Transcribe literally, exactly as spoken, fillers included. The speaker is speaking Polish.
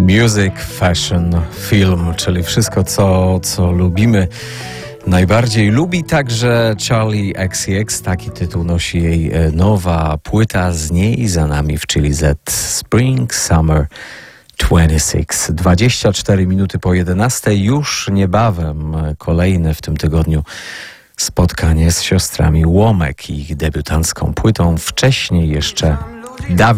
Music, fashion, film, czyli wszystko, co, co lubimy. Najbardziej lubi także Charli X C X, taki tytuł nosi jej nowa płyta, z niej za nami w Chili Z Spring Summer dwadzieścia sześć. dwadzieścia cztery minuty po jedenastej, już niebawem kolejne w tym tygodniu spotkanie z siostrami Łomek i ich debiutancką płytą. Wcześniej jeszcze Dawid